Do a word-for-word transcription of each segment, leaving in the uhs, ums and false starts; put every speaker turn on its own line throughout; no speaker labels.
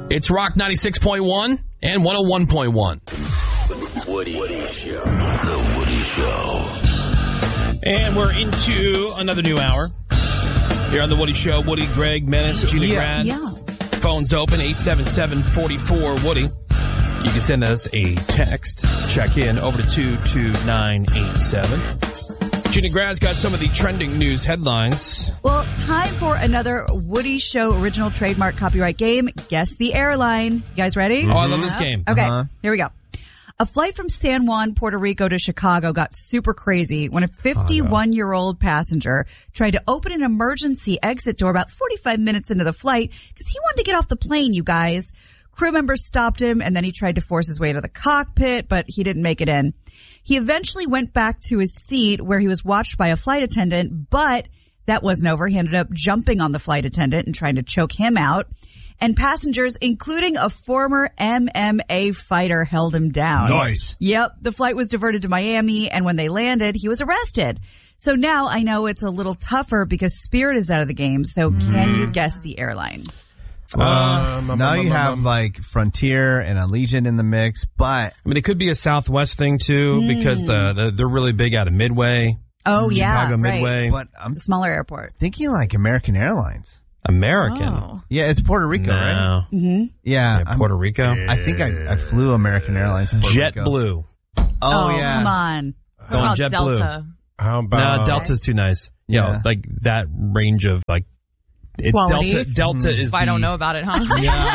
It's Rock ninety-six point one and one oh one point one.
The Woody, Woody Show. The Woody Show.
And we're into another new hour. Here on The Woody Show, Woody, Greg, Menace, Gina
yeah.
Grad.
Yeah.
Phone's open, eight seven seven, four four, Woody. You can send us a text. Check in over to two two nine eight seven. Gina Grad's got some of the trending news headlines.
Well, time for another Woody Show original trademark copyright game. Guess the airline. You guys ready?
Oh, I love this game.
Okay,
Uh-huh.
here we go. A flight from San Juan, Puerto Rico to Chicago got super crazy when a fifty-one-year-old passenger tried to open an emergency exit door about forty-five minutes into the flight because he wanted to get off the plane, you guys. Crew members stopped him, and then he tried to force his way to the cockpit, but he didn't make it in. He eventually went back to his seat where he was watched by a flight attendant, but that wasn't over. He ended up jumping on the flight attendant and trying to choke him out. And passengers, including a former M M A fighter, held him down.
Nice.
Yep. The flight was diverted to Miami, and when they landed, he was arrested. So now I know it's a little tougher because Spirit is out of the game. So mm. can you guess the airline?
Um, now you have like Frontier and Allegiant in the mix, but
I mean, it could be a Southwest thing too, mm. because uh, they're, they're really big out of Midway.
Oh, yeah.
Chicago
right.
Midway.
but I'm
The smaller airport.
thinking like American Airlines.
American.
Oh.
Yeah, it's Puerto Rico,
No.
right?
Mm-hmm.
Yeah,
Yeah, Puerto Rico.
I think I, I flew American Airlines in Puerto Rico.
JetBlue.
Oh,
Oh,
yeah.
come on.
Going
about
JetBlue.
Delta?
How about
No, Delta's too nice. You know,
Yeah.
like that range of like it,
Quality.
Delta. Delta is.
If I
the-
don't know about it, huh?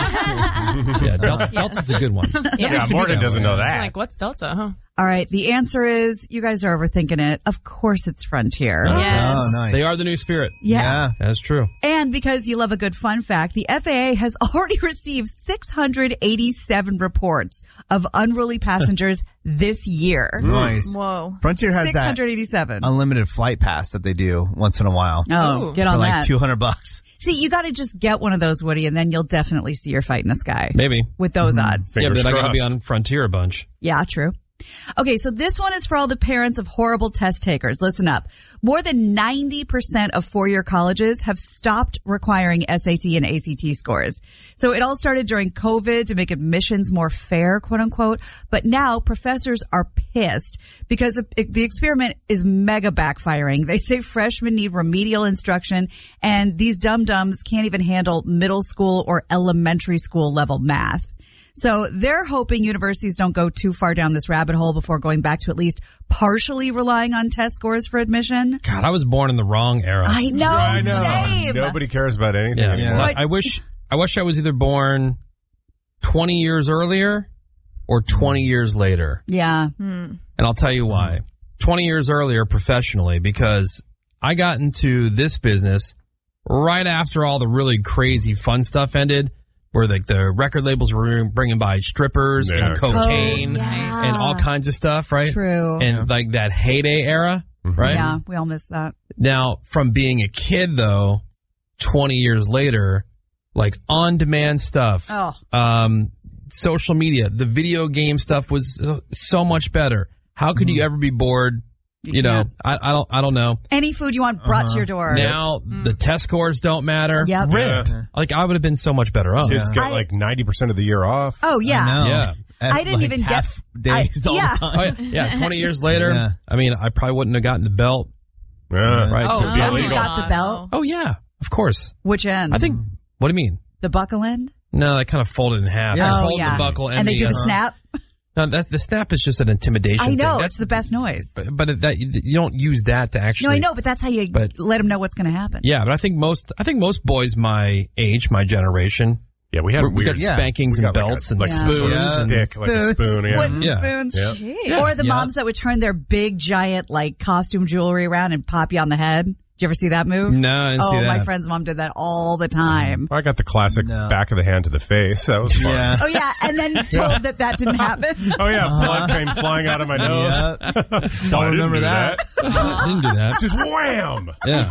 Yeah, yeah Del- Delta's a good one.
Yeah, Morgan doesn't know that.
Like, what's Delta, huh?
All right. The answer is you guys are overthinking it. Of course it's Frontier.
Yes.
Oh, nice.
They are the new Spirit.
Yeah.
That's true.
And because you love a good fun fact, the F A A has already received six hundred eighty-seven reports of unruly passengers this year.
Nice.
Whoa.
Frontier has that
six hundred eighty-seven.
unlimited flight pass that they do once in a while
Oh,
Ooh.
get
for
on
like
that.
two hundred bucks.
See, you got to just get one of those, Woody, and then you'll definitely see your fight in the sky.
Maybe.
With those odds.
Yeah,
Fingers
but I got to be
crossed.
on Frontier a bunch.
Yeah, true. Okay, so this one is for all the parents of horrible test takers. Listen up. More than ninety percent of four-year colleges have stopped requiring S A T and A C T scores. So it all started during COVID to make admissions more fair, quote unquote. But now professors are pissed because the experiment is mega backfiring. They say freshmen need remedial instruction, and these dum-dums can't even handle middle school or elementary school level math. So they're hoping universities don't go too far down this rabbit hole before going back to at least partially relying on test scores for admission.
God, I was born in the wrong era.
I know,
I know.
same.
Nobody cares about anything
yeah,
anymore.
Well, I wish I wish I was either born twenty years earlier or twenty years later.
Yeah.
And I'll tell you why. twenty years earlier professionally, because I got into this business right after all the really crazy fun stuff ended, where like the record labels were bringing by strippers
Yeah.
and cocaine
Oh, yeah.
and all kinds of stuff, right?
True.
And like that heyday era, right?
Yeah, we all miss that.
Now, from being a kid though, twenty years later, like on-demand stuff,
Oh.
um, social media, the video game stuff was uh, so much better. How could you ever be bored? You,
You
know,
can't.
I, I don't, I don't know.
Any food you want brought to your door.
Now the test scores don't matter.
Yep.
Rip.
Yeah.
Like I would have been so much better off.
Kids get
I-
like ninety percent of the year off.
Oh, yeah.
I know.
Yeah.
At,
I didn't
like,
even get-
half days
I-
all
yeah.
the time.
Oh, yeah. yeah, twenty years later,
Yeah.
I mean, I probably wouldn't have gotten the belt.
Yeah.
Right.
Oh,
To be
no.
illegal.
You got the belt?
Oh, yeah, of course.
Which end?
I think, what do you mean?
the buckle end?
No, that kind of folded in half.
Yeah.
The
Oh,
fold,
yeah.
the buckle, and,
And they
the,
do the
uh,
snap?
No, that, the snap is just an intimidation
I
thing.
know.
That's
It's the best noise.
But, but that you don't use that to actually.
No, I know, but that's how you
but-
let them know what's going to happen.
Yeah, but I think most I think most boys my age, my generation,
Yeah, we had
we, we
weird
got
yeah.
spankings
we
and
got like
belts
a,
and
like
Yeah.
spoon,
Yeah.
stick, like a spoon. Yeah.
Wooden
Yeah.
spoons.
Yep.
Jeez. Or the
Yeah.
moms that would turn their big, giant, like, costume jewelry around and pop you on the head. Did you ever see that move?
No, I didn't
oh,
see that.
my friend's mom did that all the time.
I got the classic
No.
back of the hand to the face. That was fun.
Yeah.
Oh, yeah, and then told that that didn't happen.
Oh yeah, blood came flying out of my nose.
Yeah.
Oh, I
Don't
didn't
remember
do
that.
I didn't do that.
Just wham!
Yeah.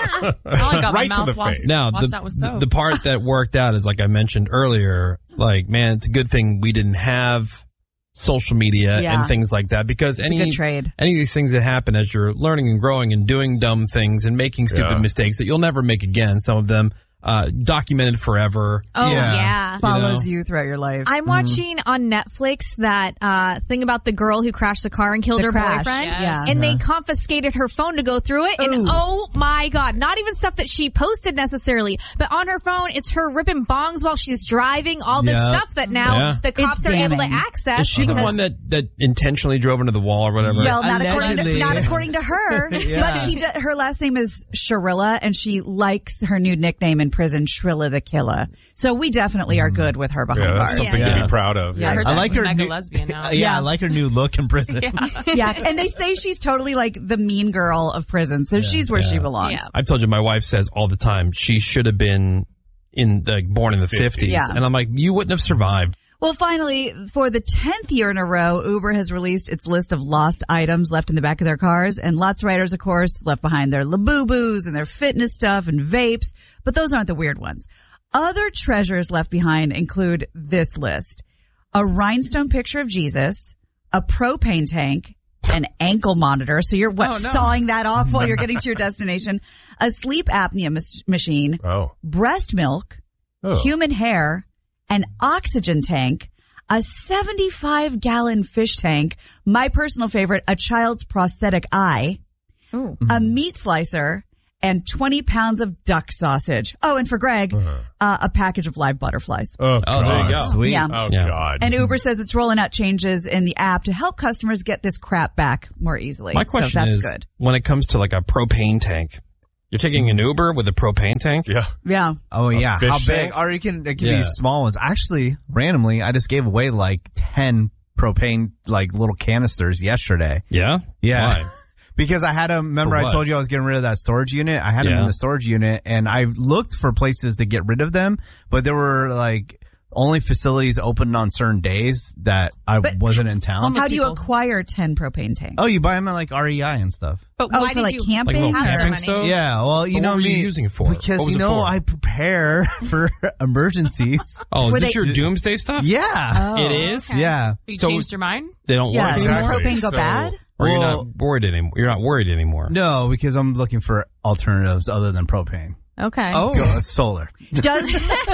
I only got
Right
my
to
mouth
the
washed,
face.
Now
washed
the,
out with soap.
the part that worked out is like I mentioned earlier. Like, man, it's a good thing we didn't have social media
Yeah.
and things like that, because
It's
any
a good trade.
any of these things that happen as you're learning and growing and doing dumb things and making stupid
Yeah.
mistakes that you'll never make again, some of them, uh, documented forever.
Oh,
Yeah.
yeah.
Follows
know?
you throughout your life.
I'm watching on Netflix that uh, thing about the girl who crashed the car and killed
The
her
crash,
boyfriend.
yeah.
And they confiscated her phone to go through it. And
Ooh.
oh my God, not even stuff that she posted necessarily, but on her phone, it's her ripping bongs while she's driving, all this
Yeah.
stuff that now
Yeah.
the cops
It's
are able to
damning.
access.
Is she the
because-
one that, that intentionally drove into the wall or whatever?
Well, not according, to,
Allegedly.
not according to her,
Yeah.
but she d- her last name is Sharilla, and she likes her new nickname in prison, Shrilla the Killer. So we definitely are good with her behind
Yeah, that's
bars.
something
Yeah.
to be proud of.
Yeah, I heard
I
that
like her
mega
new-
lesbian now.
Uh, yeah,
Yeah.
I like her new look in prison.
Yeah, and they say she's totally like the mean girl of prison, so she's where she
Yeah.
belongs.
Yeah.
I've told you, my wife says all the time she should have been in the born in the fifties,
Yeah.
and I'm like, you wouldn't have survived.
Well, finally, for the tenth year in a row, Uber has released its list of lost items left in the back of their cars. And lots of riders, of course, left behind their Labubus and their fitness stuff and vapes. But those aren't the weird ones. Other treasures left behind include this list. A rhinestone picture of Jesus, a propane tank, an ankle monitor. So you're what,
Oh, no.
sawing that off while you're getting to your destination. A sleep apnea mas- machine,
Oh.
breast milk,
Oh.
human hair, an oxygen tank, a seventy-five gallon fish tank, my personal favorite, a child's prosthetic eye,
Ooh.
a meat slicer, and twenty pounds of duck sausage. Oh, and for Greg, uh, a package of live butterflies.
Oh,
Oh, there you
God.
go.
Sweet.
Yeah.
Oh,
Yeah.
God.
And Uber says it's rolling out changes in the app to help customers get this crap back more easily.
My question
so that's
is,
good.
when it comes to like a propane tank, you're taking an Uber with a propane tank?
Yeah.
Yeah.
Oh yeah,
fish
how big?
tank?
Or you can it can
Yeah.
be small ones. Actually, randomly, I just gave away like ten propane like little canisters yesterday.
Yeah?
Yeah.
Why?
Because I had them. Remember,
For
I
what?
told you I was getting rid of that storage unit. I had them
Yeah.
in the storage unit, and I looked for places to get rid of them, but there were like only facilities open on certain days that I
But
wasn't in town.
Homeless
How do you
people.
acquire ten propane tanks?
Oh, you buy them at like R E I and stuff.
But
Oh,
why
for
did
like
you
Like
camping?
little
Have so
camping
many.
stoves?
Yeah, well, you
But
know
what were
me.
you using it for? What
Because
was
you
it
know
for?
I prepare for emergencies.
Oh, is
Were
this
they-
your doomsday stuff?
Yeah,
Oh.
It is?
Okay.
yeah.
You
So-
changed your mind?
They don't
Yeah,
work
does
anymore?
Exactly.
propane go
So-
bad?
Or you're
Well-
not worried anymore? You're not worried anymore?
No, because I'm looking for alternatives other than propane.
Okay.
Oh.
Go, solar.
Does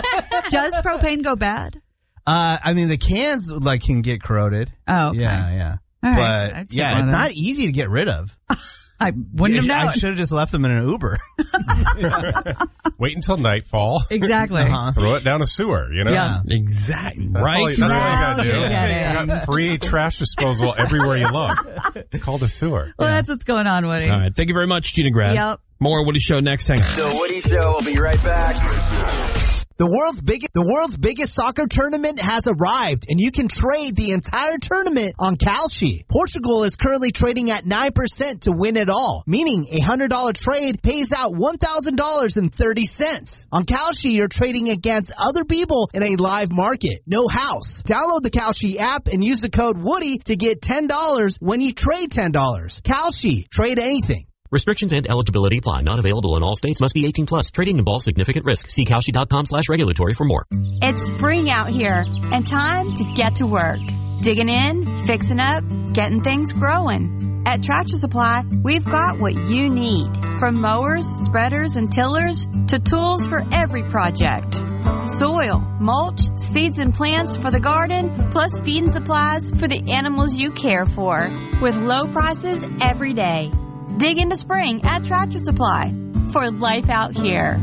does propane go bad?
Uh, I mean, the cans like can get corroded.
Oh, okay.
Yeah, yeah.
All right.
But
I'd take
yeah,
one of
it's
them.
not easy to get rid of.
I wouldn't have
I
known.
should have just left them in an Uber.
Wait until nightfall.
Exactly.
Uh-huh.
Throw it down a sewer, you know?
Yeah.
Exactly.
That's
right?
all you, that's all you
Now
gotta do.
you get it.
You got free trash disposal everywhere you look. It's called a sewer.
Well, that's what's going on, Woody.
All right. Thank you very much, Gina Grad.
Yep.
More Woody Show next. Hang on.
The Woody Show will be right back.
The world's biggest, the world's biggest soccer tournament has arrived, and you can trade the entire tournament on Kalshi. Portugal is currently trading at nine percent to win it all, meaning a one hundred dollars trade pays out one thousand dollars and thirty cents. On Kalshi, you're trading against other people in a live market. No house. Download the Kalshi app and use the code Woody to get ten dollars when you trade ten dollars. Kalshi. Trade anything.
Restrictions and eligibility apply. Not available in all states. Must be eighteen plus. Trading involves significant risk. See Kalshi.com slash regulatory for more.
It's spring out here and time to get to work. Digging in, fixing up, getting things growing. At Tractor Supply, we've got what you need. From mowers, spreaders, and tillers to tools for every project. Soil, mulch, seeds and plants for the garden, plus feed and supplies for the animals you care for. With low prices every day. Dig into spring at Tractor Supply for life out here.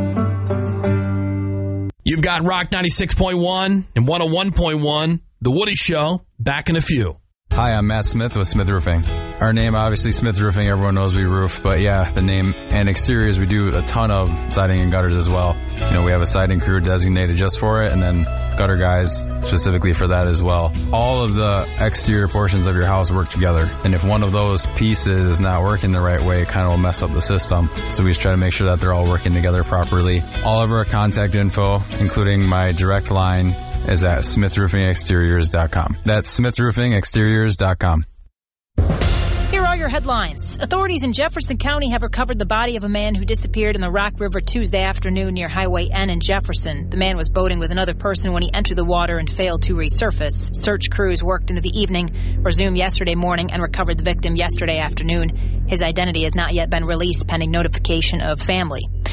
You've got Rock ninety-six point one and one oh one point one. The Woody Show. Back in a few.
Hi, I'm Matt Smith with Smith Roofing. Our name, obviously, Smith Roofing, everyone knows we roof, but yeah, the name and exteriors, we do a ton of siding and gutters as well. You know, we have a siding crew designated just for it, and then gutter guys specifically for that as well. All of the exterior portions of your house work together, and if one of those pieces is not working the right way, it kind of will mess up the system. So we just try to make sure that they're all working together properly. All of our contact info, including my direct line, is at smith roofing exteriors dot com. That's smith roofing exteriors dot com.
Here are your headlines. Authorities in Jefferson County have recovered the body of a man who disappeared in the Rock River Tuesday afternoon near Highway N in Jefferson. The man was boating with another person when he entered the water and failed to resurface. Search crews worked into the evening, resumed yesterday morning, and recovered the victim yesterday afternoon. His identity has not yet been released pending notification of family.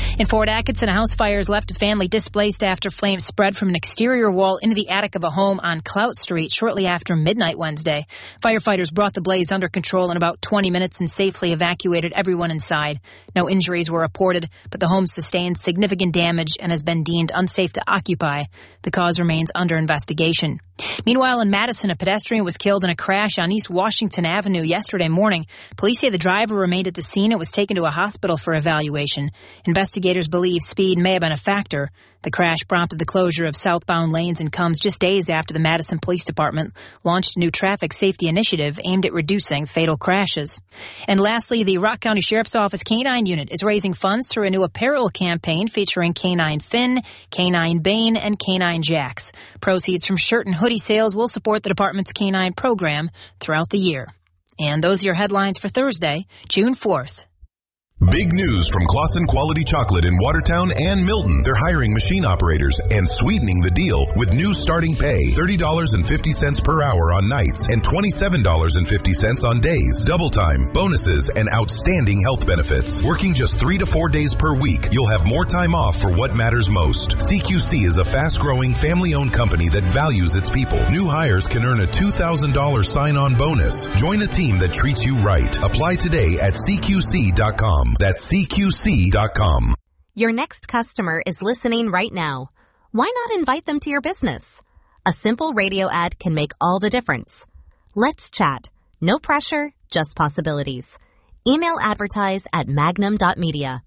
In Fort Atkinson, a house fire has left a family displaced after flames spread from an exterior wall into the attic of a home on Clout Street shortly after midnight Wednesday. Firefighters brought the blaze under control in about twenty minutes and safely evacuated everyone inside. No injuries were reported, but the home sustained significant damage and has been deemed unsafe to occupy. The cause remains under investigation. Meanwhile, in Madison, a pedestrian was killed in a crash on East Washington Avenue yesterday morning. Police say the driver remained at the scene and was taken to a hospital for evaluation. Investigators believe speed may have been a factor. The crash prompted the closure of southbound lanes and comes just days after the Madison Police Department launched a new traffic safety initiative aimed at reducing fatal crashes. And lastly, the Rock County Sheriff's Office Canine Unit is raising funds through a new apparel campaign featuring Canine Finn, Canine Bane, and Canine Jax. Proceeds from shirt and hoodie sales will support the department's canine program throughout the year. And those are your headlines for Thursday, June fourth.
Big news from Claussen Quality Chocolate in Watertown and Milton. They're hiring machine operators and sweetening the deal with new starting pay, thirty dollars and fifty cents per hour on nights and twenty-seven dollars and fifty cents on days. Double time, bonuses, and outstanding health benefits. Working just three to four days per week, you'll have more time off for what matters most. C Q C is a fast-growing, family-owned company that values its people. New hires can earn a two thousand dollars sign-on bonus. Join a team that treats you right. Apply today at C Q C dot com. That's C Q C dot com.
Your next customer is listening right now. Why not invite them to your business? A simple radio ad can make all the difference. Let's chat. No pressure, just possibilities. Email advertise at magnum dot media.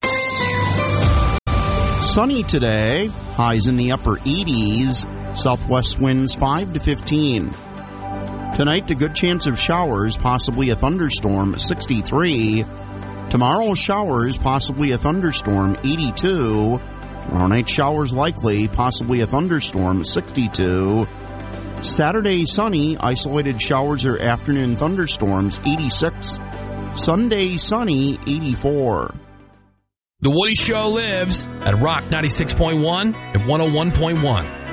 Sunny today. Highs in the upper eighties. Southwest winds five to fifteen. Tonight, a good chance of showers, possibly a thunderstorm, sixty-three. Tomorrow, showers, possibly a thunderstorm, eighty-two. Tomorrow night, showers likely, possibly a thunderstorm, sixty-two. Saturday, sunny, isolated showers or afternoon thunderstorms, eighty-six. Sunday, sunny, eighty-four.
The Woody Show lives at Rock ninety-six point one and one oh one point one.